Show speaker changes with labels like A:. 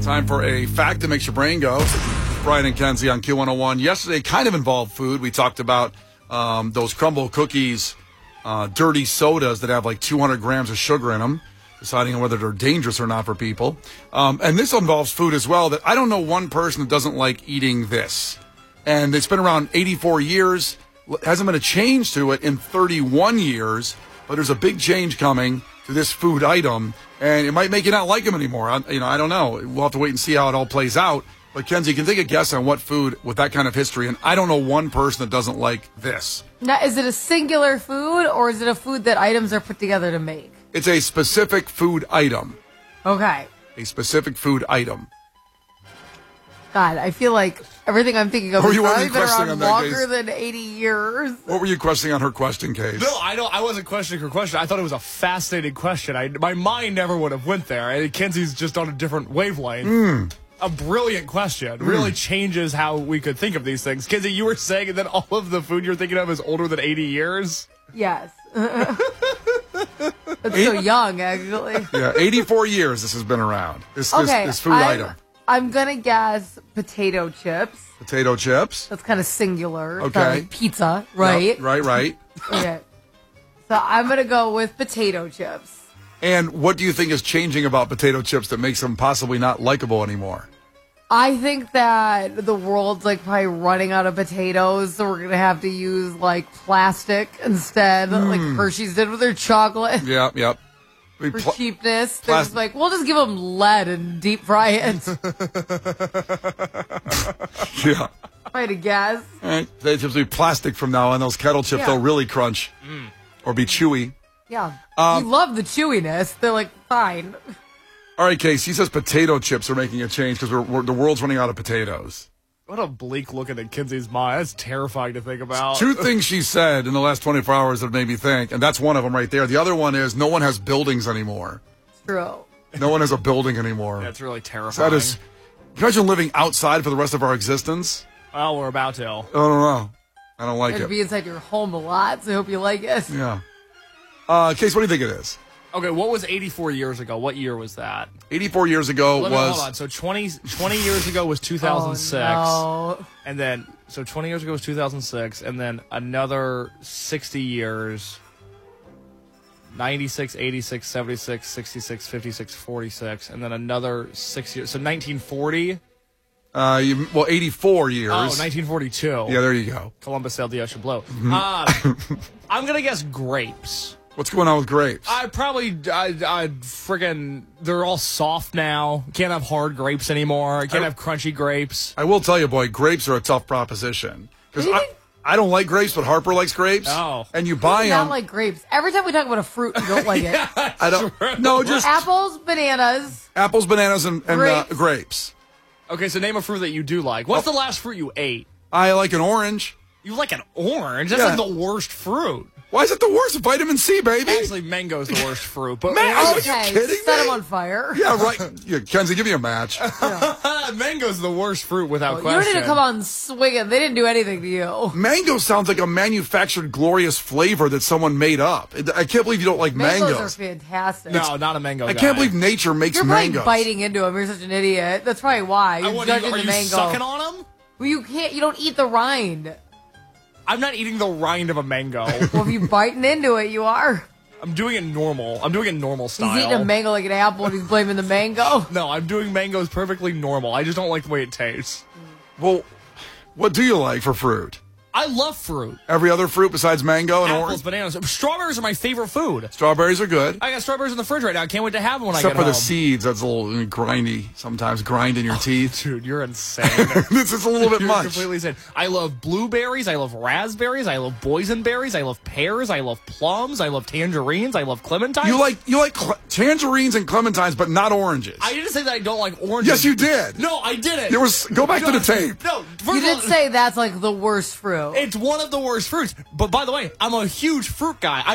A: Time for a fact that makes your brain go. Brian and Kenzie on Q101. Yesterday kind of involved food. We talked about those crumble cookies, dirty sodas that have like 200 grams of sugar in them, deciding on whether they're dangerous or not for people. And this involves food as well. That I don't know one person that doesn't like eating this. And it's been around 84 years. Hasn't been a change to it in 31 years. But there's a big change coming to this food item. And it might make you not like them anymore. I don't know. We'll have to wait and see how it all plays out. But, Kenzie, you can take a guess on what food with that kind of history. And I don't know one person that doesn't like this.
B: Now, is it a singular food, or is it a food that items are put together to make?
A: It's a specific food item.
B: Okay.
A: A specific food item.
B: God, I feel like everything I'm thinking of
A: What
B: is
A: were you
B: probably been
A: questioning
B: around
A: on that,
B: longer
A: Case?
B: than 80 years.
A: What were you questioning on her question, Case?
C: No, I wasn't questioning her question. I thought it was a fascinating question. My mind never would have went there. Kenzie's just on a different wavelength. A brilliant question. Really changes how we could think of these things. Kenzie, you were saying that all of the food you're thinking of is older than 80 years?
B: Yes. That's so young, actually.
A: Yeah, 84 years this has been around. This food item.
B: I'm going to guess potato chips.
A: Potato chips.
B: That's kind of singular.
A: Okay.
B: Kind of like pizza, right?
A: Yep, right.
B: Okay. So I'm going to go with potato chips.
A: And what do you think is changing about potato chips that makes them possibly not likable anymore?
B: I think that the world's like probably running out of potatoes, so we're going to have to use like plastic instead, like Hershey's did with their chocolate.
A: Yep.
B: For cheapness, they're just like, we'll just give them lead and deep fry it.
A: Yeah.
B: If I had to guess.
A: All right. They just be plastic from now on. Those kettle chips, they'll really crunch or be chewy.
B: Yeah. You love the chewiness. They're like, fine.
A: All right, Case, he says potato chips are making a change because the world's running out of potatoes.
C: What a bleak look into Kenzie's mind. That's terrifying to think about.
A: Two things she said in the last 24 hours that made me think, and that's one of them right there. The other one is no one has buildings anymore.
B: True.
A: No one has a building anymore.
C: That's really terrifying.
A: That is, can you imagine living outside for the rest of our existence?
C: Well, we're about to.
A: I don't know. I don't like
B: It'd
A: it.
B: be inside your home a lot, so I hope you like it.
A: Yeah. Case, what do you think it is?
C: Okay, what was 84 years ago? What year was that?
A: 84 years ago
C: Hold on. So 20 years ago was 2006.
B: Oh, no.
C: And then, so 20 years ago was 2006. And then another 60 years, 96, 86, 76, 66, 56, 46. And then another 6 years. So 1940?
A: 84 years.
C: Oh, 1942.
A: Yeah, there you go.
C: Columbus sailed the ocean blue. I'm going to guess grapes.
A: What's going on with grapes?
C: I'd friggin', they're all soft now. Can't have hard grapes anymore. Can't have crunchy grapes.
A: I will tell you, boy, grapes are a tough proposition. Because I don't like grapes, but Harper likes grapes.
C: Oh.
A: And you buy them.
B: I don't like grapes. Every time we talk about a fruit, you don't like it.
A: I don't. No, just
B: Apples, bananas.
A: apples, bananas, and
B: Grapes.
A: grapes.
C: Okay, so name a fruit that you do like. What's the last fruit you ate?
A: I like an orange.
C: You like an orange? That's
A: Yeah.
C: like the worst fruit.
A: Why is it the worst? Vitamin C, baby.
C: Actually, mango's the worst fruit. But
A: Are you
B: Okay,
A: kidding
B: set
A: me?
B: them on fire.
A: Yeah, right. Yeah, Kenzie, give me a match.
C: mango's the worst fruit without
B: You
C: question.
B: don't need to come on swinging. They didn't do anything to you.
A: Mango sounds like a manufactured glorious flavor that someone made up. I can't believe you don't like
B: Mangoes
A: mangoes.
B: are fantastic.
C: No, not a mango
A: I
C: guy.
A: can't believe nature makes
B: You're probably
A: mangoes.
B: biting into them. You're such an idiot. That's probably why. You're judging
C: Are
B: the
C: you
B: mango.
C: sucking on them?
B: Well, you can't. You don't eat the rind.
C: I'm not eating the rind of a mango.
B: Well, if you're biting into it, you are.
C: I'm doing it normal. I'm doing it normal style.
B: He's eating a mango like an apple, and he's blaming the mango.
C: No, I'm doing mangoes perfectly normal. I just don't like the way it tastes.
A: Well, what do you like for fruit?
C: I love fruit.
A: Every other fruit besides mango and
C: Apples,
A: orange?
C: bananas. Strawberries are my favorite food.
A: Strawberries are good.
C: I got strawberries in the fridge right now. I can't wait to have them when
A: Except
C: I
A: for
C: get
A: the
C: home.
A: seeds. That's a little grindy. Sometimes grind in your teeth.
C: Dude, you're insane.
A: This is a little bit
C: You're
A: much.
C: completely insane. I love blueberries. I love raspberries. I love boysenberries. I love pears. I love plums. I love tangerines. I love clementines.
A: You like tangerines and clementines, but not oranges.
C: I didn't say that I don't like oranges.
A: Yes, you did.
C: No, I didn't.
A: Go back to the tape.
C: No, first
B: You
C: of all,
B: did say that's like the worst fruit.
C: it's one of the worst fruits. But by the way, I'm a huge fruit guy.